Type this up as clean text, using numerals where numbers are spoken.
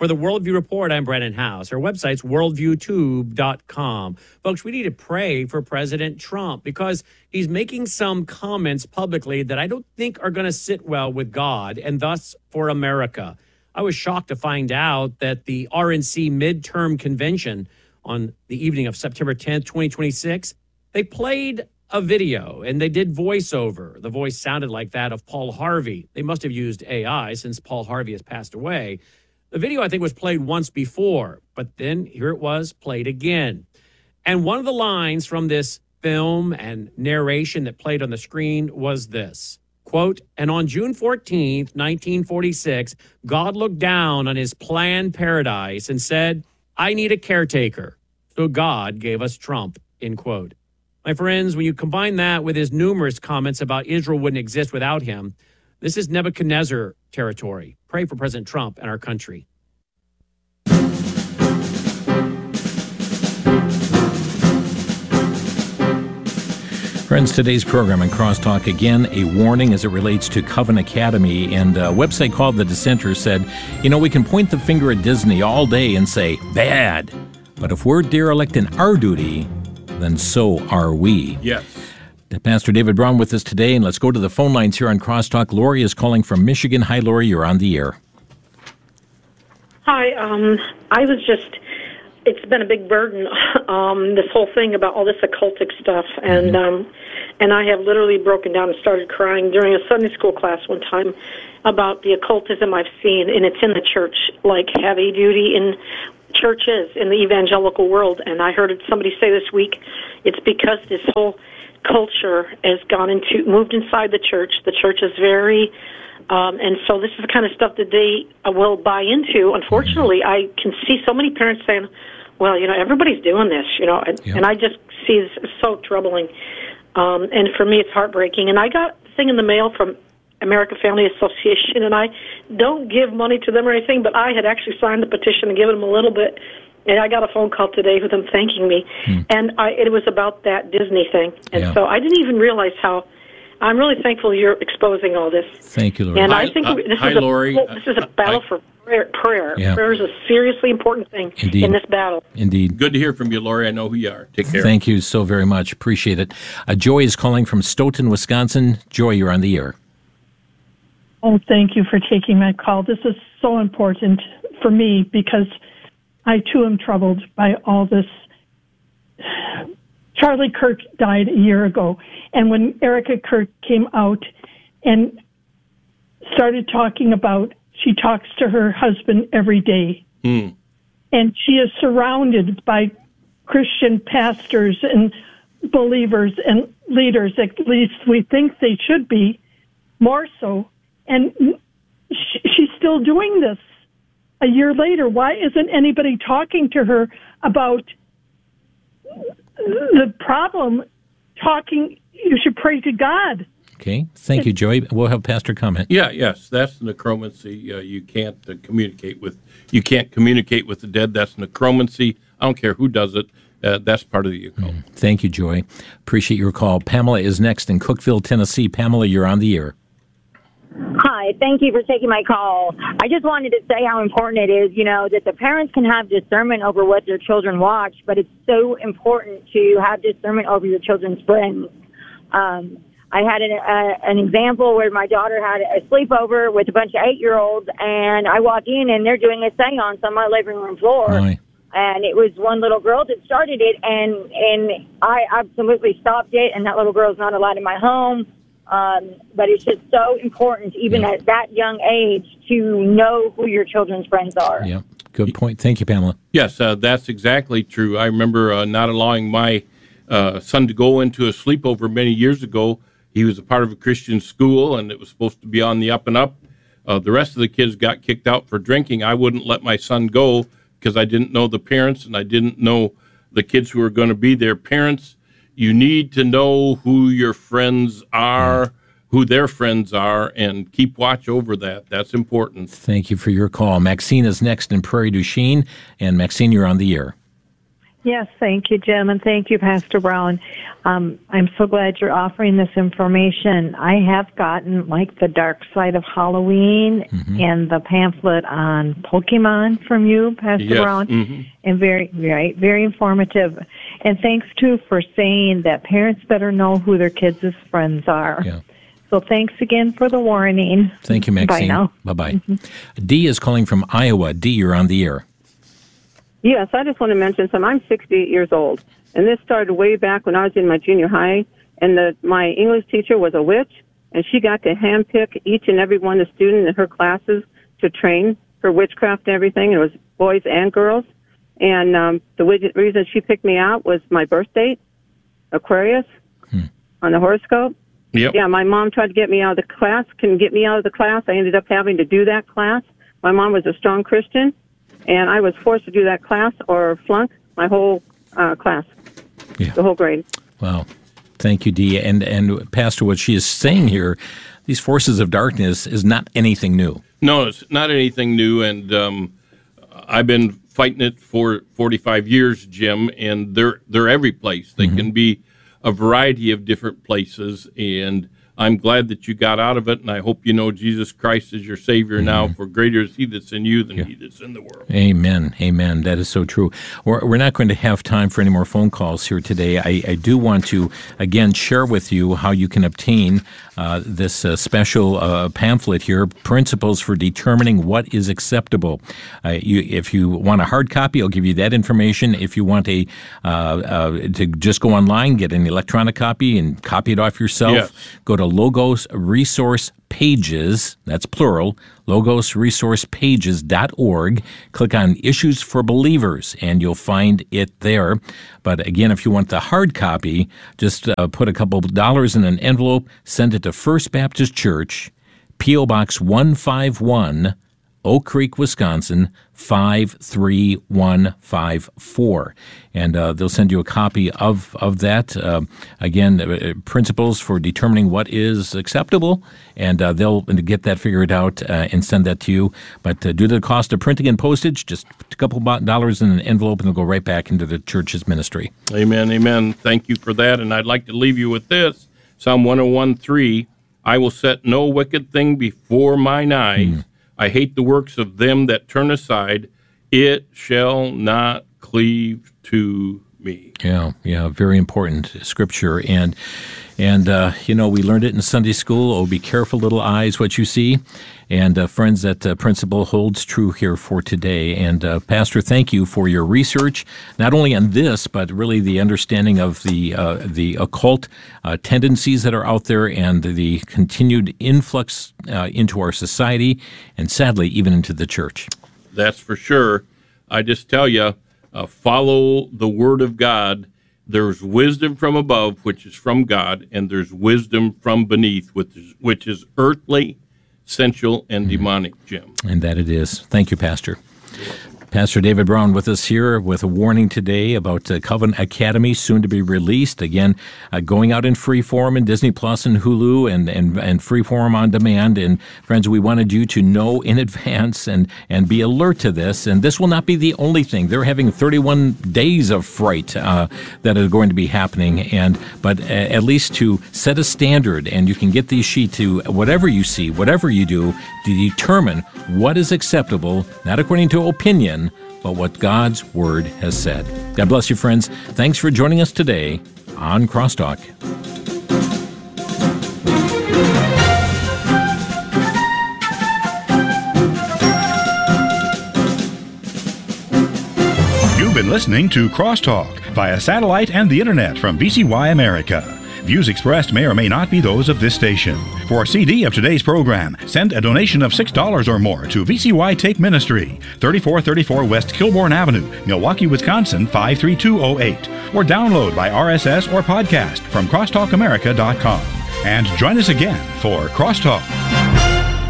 For the Worldview Report, I'm Brennan House. Our website's worldviewtube.com. Folks, we need to pray for President Trump because he's making some comments publicly that I don't think are going to sit well with God and thus for America. I was shocked to find out that the RNC midterm convention on the evening of September 10th, 2026, they played a video and they did voiceover. The voice sounded like that of Paul Harvey. They must have used AI since Paul Harvey has passed away. The video, I think, was played once before, but then here it was played again. And one of the lines from this film and narration that played on the screen was this, quote, "And on June 14th, 1946, God looked down on his planned paradise and said, 'I need a caretaker.' So God gave us Trump," end quote. My friends, when you combine that with his numerous comments about Israel wouldn't exist without him, this is Nebuchadnezzar territory. Pray for President Trump and our country. Friends, today's program in Crosstalk, again, a warning as it relates to Coven Academy. And a website called The Dissenter said, we can point the finger at Disney all day and say, bad. But if we're derelict in our duty, then so are we. Yes. Pastor David Braun with us today, and let's go to the phone lines here on Crosstalk. Lori is calling from Michigan. Hi, Lori, you're on the air. Hi, it's been a big burden, this whole thing about all this occultic stuff, and I have literally broken down and started crying during a Sunday school class one time about the occultism I've seen, and it's in the church, like heavy duty in churches in the evangelical world, and I heard somebody say this week, it's because this whole culture has moved inside the church. The church is very, and so this is the kind of stuff that they will buy into. Unfortunately, I can see so many parents saying, well, everybody's doing this, and I just see this as so troubling. And for me, it's heartbreaking. And I got a thing in the mail from American Family Association, and I don't give money to them or anything, but I had actually signed the petition and given them a little bit. And I got a phone call today with them thanking me, and it was about that Disney thing. And so I didn't even realize how. I'm really thankful you're exposing all this. Thank you, Lori. And I think this is a battle for prayer. Yeah. Prayer is a seriously important thing in this battle. Indeed. Good to hear from you, Lori. I know who you are. Take care. Thank you so very much. Appreciate it. Joy is calling from Stoughton, Wisconsin. Joy, you're on the air. Oh, thank you for taking my call. This is so important for me because I, too, am troubled by all this. Charlie Kirk died a year ago, and when Erica Kirk came out and started talking about, she talks to her husband every day, and she is surrounded by Christian pastors and believers and leaders, at least we think they should be, more so, and she's still doing this. A year later, why isn't anybody talking to her about the problem? You should pray to God. Okay. Thank you, Joy. We'll have Pastor comment. Yes, that's necromancy. You can't communicate with the dead. That's necromancy. I don't care who does it. That's part of the occult. Thank you, Joy. Appreciate your call. Pamela is next in Cookeville, Tennessee. Pamela, you're on the air. Hi, thank you for taking my call. I just wanted to say how important it is, that the parents can have discernment over what their children watch, but it's so important to have discernment over your children's friends. I had an example where my daughter had a sleepover with a bunch of 8-year-olds, and I walk in, and they're doing a seance on my living room floor. Right. And it was one little girl that started it, and I absolutely stopped it, and that little girl's not allowed in my home. But it's just so important, even at that young age, to know who your children's friends are. Yeah, good point. Thank you, Pamela. Yes, that's exactly true. I remember not allowing my son to go into a sleepover many years ago. He was a part of a Christian school, and it was supposed to be on the up and up. The rest of the kids got kicked out for drinking. I wouldn't let my son go because I didn't know the parents, and I didn't know the kids who were going to be their parents. You need to know who your friends are, who their friends are, and keep watch over that. That's important. Thank you for your call. Maxine is next in Prairie du Chien. And Maxine, you're on the air. Yes, thank you, Jim, and thank you, Pastor Brown. I'm so glad you're offering this information. I have gotten, like, the Dark Side of Halloween and the pamphlet on Pokemon from you, Pastor Brown, and very informative. And thanks, too, for saying that parents better know who their kids' friends are. Yeah. So thanks again for the warning. Thank you, Maxine. Bye now. Bye-bye. Dee is calling from Iowa. Dee, you're on the air. Yes, I just want to mention something. I'm 68 years old, and this started way back when I was in my junior high, and my English teacher was a witch, and she got to handpick each and every one of the students in her classes to train for witchcraft and everything, and it was boys and girls. And the reason she picked me out was my birth date, Aquarius, on the horoscope. Yep. Yeah, my mom tried to get me out of the class, couldn't get me out of the class. I ended up having to do that class. My mom was a strong Christian, and I was forced to do that class or flunk my whole class, the whole grade. Wow. Thank you, Dee. And Pastor, what she is saying here, these forces of darkness is not anything new. No, it's not anything new, and I've been fighting it for 45 years, Jim, and they're every place. They can be a variety of different places, and I'm glad that you got out of it, and I hope you know Jesus Christ is your Savior now, for greater is He that's in you than he that's in the world. Amen. Amen. That is so true. We're not going to have time for any more phone calls here today. I do want to, again, share with you how you can obtain this special pamphlet here, Principles for Determining What is Acceptable. If you want a hard copy, I'll give you that information. If you want to just go online, get an electronic copy and copy it off yourself, go to Logos Resource Pages, that's plural, logosresourcepages.org. Click on Issues for Believers, and you'll find it there. But again, if you want the hard copy, just put a couple of dollars in an envelope, send it to First Baptist Church, P.O. Box 151, Oak Creek, Wisconsin, 53154. And they'll send you a copy of that. Again, Principles for Determining What is Acceptable. And they'll get that figured out and send that to you. But due to the cost of printing and postage, just a couple dollars in an envelope, and they'll go right back into the church's ministry. Amen, amen. Thank you for that. And I'd like to leave you with this. Psalm 101:3, I will set no wicked thing before mine eyes. I hate the works of them that turn aside. It shall not cleave to me. Yeah, very important scripture. And we learned it in Sunday school. Oh, be careful, little eyes, what you see. And friends, that principle holds true here for today. And Pastor, thank you for your research, not only on this, but really the understanding of the occult tendencies that are out there and the continued influx into our society and sadly even into the church. That's for sure. I just tell you, follow the Word of God. There's wisdom from above, which is from God, and there's wisdom from beneath, which is earthly, sensual, and demonic, Jim. And that it is. Thank you, Pastor. Pastor David Brown with us here with a warning today about Covenant Academy, soon to be released. Again, going out in Freeform and Disney Plus and Hulu and Freeform on demand. And friends, we wanted you to know in advance and be alert to this. And this will not be the only thing. They're having 31 days of fright that are going to be happening. But at least to set a standard, and you can get these sheets to whatever you see, whatever you do, to determine what is acceptable, not according to opinion, but what God's Word has said. God bless you, friends. Thanks for joining us today on Crosstalk. You've been listening to Crosstalk via satellite and the internet from VCY America. Views expressed may or may not be those of this station. For a CD of today's program, send a donation of $6 or more to VCY Tape Ministry, 3434 West Kilbourne Avenue, Milwaukee, Wisconsin, 53208. Or download by RSS or podcast from crosstalkamerica.com. And join us again for Crosstalk.